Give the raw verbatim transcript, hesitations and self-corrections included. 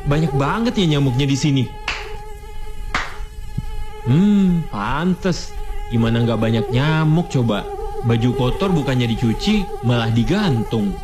banyak banget ya nyamuknya di sini. Hmm, pantes. Gimana nggak banyak nyamuk coba? Baju kotor bukannya dicuci, malah digantung.